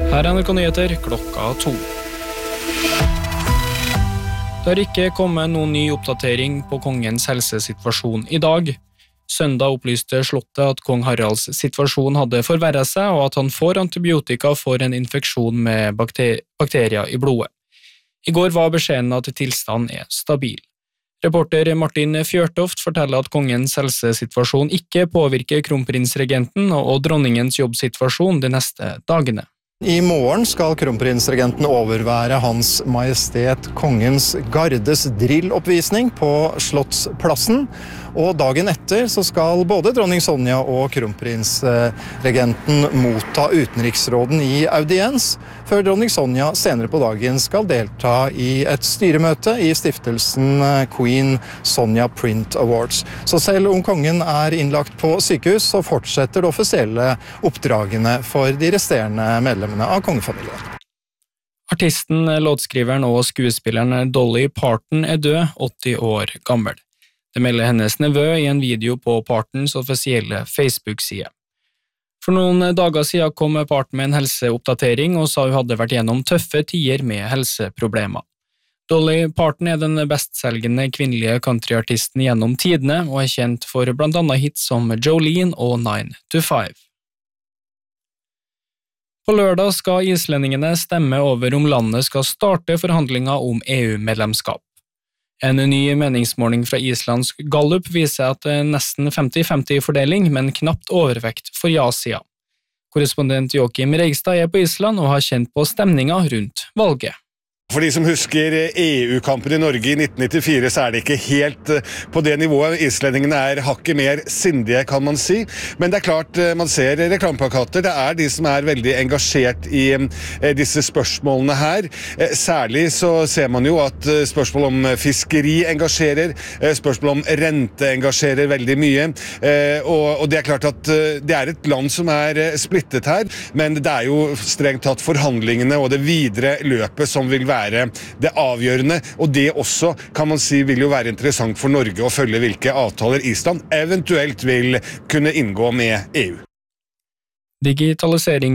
Her er NRK Nyheter klokka 2. Det har ikke kommet noen ny oppdatering på kongens helsesituasjon i dag. Søndag opplyste slottet at kong Haralds situasjon hadde forverret seg, og at han får antibiotika for en infeksjon med bakterier i blodet. I går var beskjeden at tilstanden er stabil. Reporter Martin Fjørtoft forteller at kongens helsesituasjon ikke påvirker kronprinsregenten og dronningens jobbsituasjon de neste dagene. I morgen skal kronprinsregenten overvære Hans Majestet Kongens Gardes drilloppvisning på Slottsplassen, og dagen etter så skal både dronning Sonja og kronprinsregenten motta utenriksråden i audiens, før dronning Sonja senere på dagen skal delta i et styremøte i stiftelsen Queen Sonja Print Awards. Så selv om kongen er innlagt på sykehus, så fortsetter det offisielle oppdragene for de resterende medlemmene av kongefamilien. Artisten, låtskriveren og skuespilleren Dolly Parton er død, 80 år gammel. Det melder hennes nevø i en video på Partons offisielle Facebook-side. For noen dager siden kom Parton med en helseoppdatering og sa hun hadde vært gjennom tøffe tider med helseproblemer. Dolly Parton er den bestselgende kvinnelige countryartisten gjennom tidene og er kjent for blant annet hits som Jolene og 9 to 5. På lørdag skal islendingene stemme over om landet skal starte forhandlinger om EU-medlemskap. En ny meningsmåling fra Islands Gallup viser at det er nesten 50-50 fordeling, men knapt overvekt for ja-sida. Korrespondent Joakim Reigstad er på Island og har kjent på stemninga rundt valget. For de som husker EU-kampen i Norge i 1994, så er det ikke helt på det nivået. Islendingene er hakket mer sindige, kan man si. Men det er klart, man ser reklameplakater. Det er de som er veldig engasjert i disse spørsmålene her. Særlig så ser man jo at spørsmål om fiskeri engasjerer, spørsmål om rente engasjerer veldig mye. Og det er klart at det er et land som er splittet her, men det er jo strengt tatt forhandlingene og det videre løpet som vil være det avgjørende, og det også kan man si vil jo være interessant for Norge å følge hvilke avtaler Island eventuelt vil kunne inngå med EU. Digitalisering